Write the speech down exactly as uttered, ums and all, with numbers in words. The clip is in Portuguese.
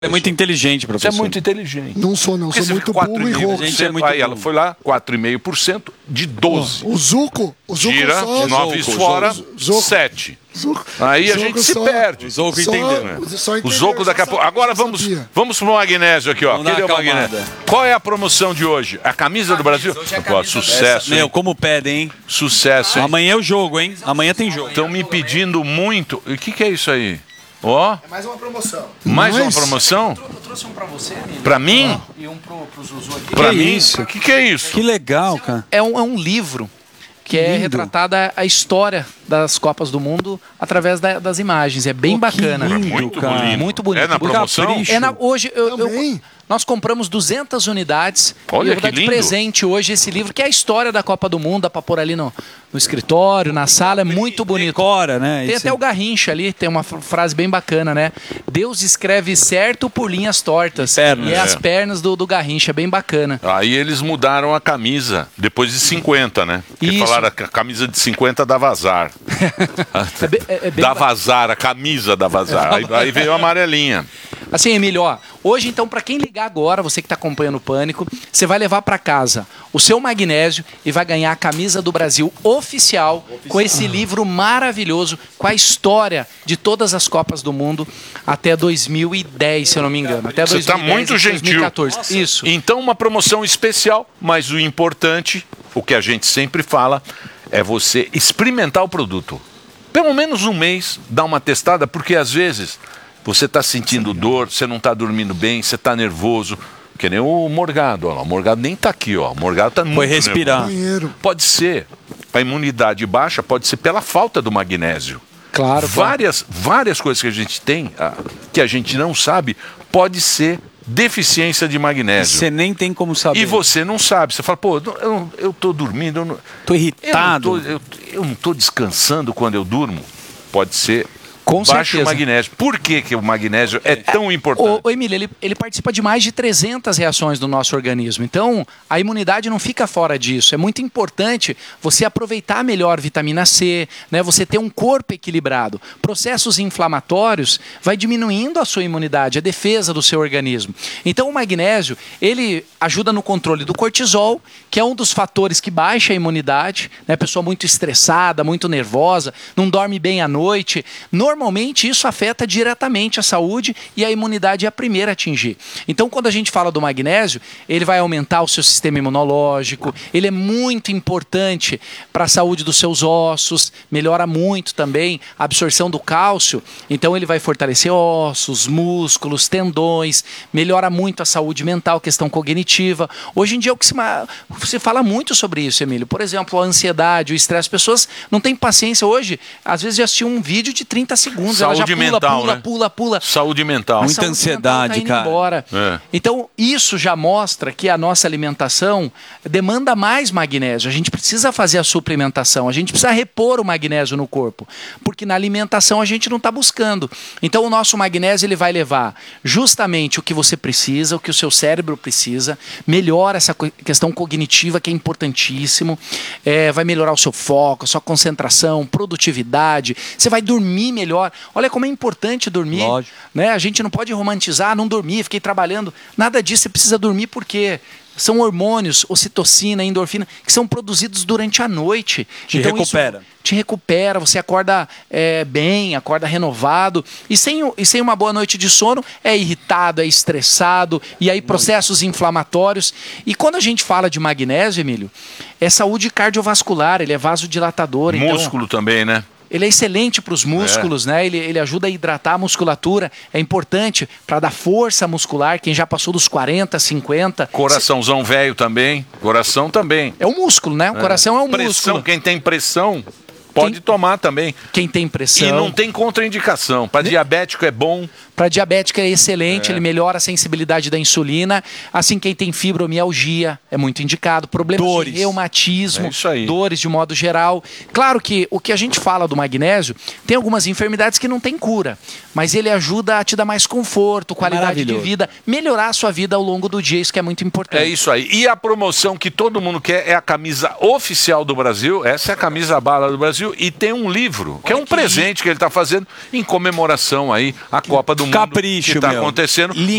É muito inteligente, professor. Você é muito inteligente. Não sou, não. Sou muito burro e rouco. Gente, é muito Aí ela foi lá, quatro vírgula cinco por cento de doze. O Zuco, o Zuco Tira só... nove Zuco, fora, Zuco. sete. Zuco, Aí a Zuco gente se só- perde. O Zuco Só- entendeu, né? só O entendeu, Zoco daqui a só pouco. Agora sabia. vamos, vamos pro magnésio aqui, ó. Vamos dar Cadê o uma magnésio? acalmada. Qual é a promoção de hoje? A camisa do Brasil? hoje é a Pô, camisa sucesso, Meu, hein? como pedem, hein? Sucesso, hein? Amanhã é o jogo, hein? Amanhã tem jogo. Estão me pedindo muito. E o que, que é isso aí? Ó, É mais uma promoção. mais uma Mas- promoção? Eu trouxe um pra você, amigo. Pra mim? E um pro, pro Zuzu aqui. Pra Que mim? isso? O que, que é isso? Que legal, cara. É um, é um livro que é lindo. retratada a história das Copas do Mundo através da- das imagens. É bem Pô, que bacana. lindo, Muito cara. bonito. Muito bonito. É na Muito promoção? capricho. É na, hoje eu, eu- Também. nós compramos duzentas unidades. Olha e eu vou que dar de lindo. presente hoje esse livro, que é a história da Copa do Mundo. Dá pra pôr ali no, no escritório, na sala. É muito bonito. Decora, né? Tem Esse- até o Garrincha ali, tem uma fr- frase bem bacana, né? Deus escreve certo por linhas tortas. Pernas. E é as É. pernas do, do Garrincha, bem bacana. Aí eles mudaram a camisa, depois de cinquenta, né? Porque Isso. falaram que a camisa de cinquenta dá vazar. É bem- é- é bem Dá ba- vazar, a camisa dá vazar. Aí, aí veio a amarelinha. Assim, Emílio, ó, hoje então, pra quem ligar agora, você que tá acompanhando o Pânico, você vai levar pra casa o seu magnésio e vai ganhar a camisa do Brasil oficial, com esse livro maravilhoso, com a história de todas as Copas do Mundo até dois mil e dez, se eu não me engano. Até Você tá dois mil e dez, muito e gentil. dois mil e quatorze. Isso. Então, uma promoção especial, mas o importante, o que a gente sempre fala, é você experimentar o produto. Pelo menos um mês, dar uma testada, porque às vezes você está sentindo dor, você não está dormindo bem, você está nervoso. Que nem o Morgado, ó. O Morgado nem está aqui, ó. O Morgado está muito Foi respirar. nervoso. Banheiro. Pode ser a imunidade baixa, pode ser pela falta do magnésio. Claro, claro. Várias, várias coisas que a gente tem, ah, que a gente não sabe, pode ser deficiência de magnésio. Você nem tem como saber. E você não sabe. Você fala, pô, eu, não- eu tô dormindo, eu não, Tô eu não irritado. tô, eu, eu não tô descansando quando eu durmo. Pode ser Com baixo certeza. magnésio. Por que, que o magnésio é tão importante? O, o Emílio, ele, ele participa de mais de trezentas reações do nosso organismo. Então, a imunidade não fica fora disso. É muito importante você aproveitar melhor vitamina C, né? Você ter um corpo equilibrado. Processos inflamatórios vai diminuindo a sua imunidade, a defesa do seu organismo. Então, o magnésio, ele ajuda no controle do cortisol, que é um dos fatores que baixa a imunidade, né? Pessoa muito estressada, muito nervosa, não dorme bem à noite. Normalmente isso afeta diretamente a saúde e a imunidade é a primeira a atingir. Então, quando a gente fala do magnésio, ele vai aumentar o seu sistema imunológico, ele é muito importante para a saúde dos seus ossos, melhora muito também a absorção do cálcio, então ele vai fortalecer ossos, músculos, tendões, melhora muito a saúde mental, questão cognitiva. Hoje em dia é o que se, ma- se fala muito sobre isso, Emílio. Por exemplo, a ansiedade, o estresse, as pessoas não têm paciência hoje, às vezes já assistiu um vídeo de trinta segundos, ela já Saúde pula, mental, pula, né? pula, pula. Saúde mental. Muita Saúde ansiedade, mental tá indo cara. embora. É. Então, isso já mostra que a nossa alimentação demanda mais magnésio. A gente precisa fazer a suplementação, a gente precisa repor o magnésio no corpo, porque na alimentação a gente não está buscando. Então, o nosso magnésio ele vai levar justamente o que você precisa, o que o seu cérebro precisa, melhora essa co- questão cognitiva que é importantíssimo, é, vai melhorar o seu foco, a sua concentração, produtividade, você vai dormir melhor. Olha como é importante dormir. Lógico. Né? A gente não pode romantizar, não dormir, fiquei trabalhando. Nada disso, você precisa dormir porque são hormônios, ocitocina, endorfina, que são produzidos durante a noite. Te isso recupera. te recupera, você acorda é, bem, acorda renovado. E sem, o- e sem uma boa noite de sono, é irritado, é estressado, e aí processos inflamatórios. E quando a gente fala de magnésio, Emílio, é saúde cardiovascular, ele é vasodilatador. então- Músculo também, né? ele é excelente para os músculos, né? Ele, ele ajuda a hidratar a musculatura. É importante para dar força muscular. Quem já passou dos quarenta, cinquenta. Coraçãozão velho também. Coração também. É o músculo, né? O coração é um Pressão, músculo. quem tem pressão pode Quem- tomar também. Quem tem E pressão. não tem contraindicação. Para diabético é bom. Para diabético é excelente, ele melhora a sensibilidade da insulina. Assim, quem tem fibromialgia é muito indicado. Problemas Dores. de reumatismo, É isso aí. dores de modo geral. Claro que o que a gente fala do magnésio, tem algumas enfermidades que não tem cura, mas ele ajuda a te dar mais conforto, qualidade de Maravilhoso. vida, melhorar a sua vida ao longo do dia, isso que é muito importante. É isso aí. E a promoção que todo mundo quer é a camisa oficial do Brasil. Essa é a camisa bala do Brasil. Brasil e tem um livro, que é um presente que ele está fazendo em comemoração aí à Copa do Mundo Capricho, que está meu. acontecendo.